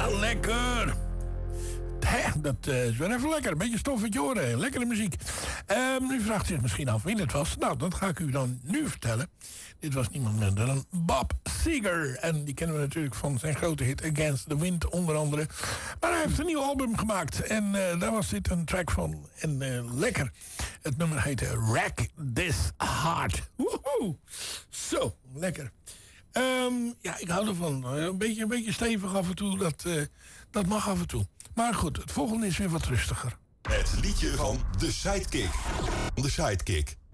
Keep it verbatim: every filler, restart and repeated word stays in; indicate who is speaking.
Speaker 1: Ja, lekker. Hè, dat uh, is wel even lekker. Een beetje stof uit je oren. Lekkere muziek. Um, u vraagt zich misschien af wie het was. Nou, dat ga ik u dan nu vertellen. Dit was niemand minder dan Bob Seger. En die kennen we natuurlijk van zijn grote hit Against the Wind onder andere. Maar hij heeft een nieuw album gemaakt. En uh, daar was dit een track van. En uh, lekker. Het nummer heette Wreck This Heart. Woehoe. Zo, lekker. Um, ja, ik hou ervan. Een beetje, een beetje stevig af en toe. Dat, uh, dat mag af en toe. Maar goed, het volgende is weer wat rustiger.
Speaker 2: Het liedje van de Sidekick. De Sidekick.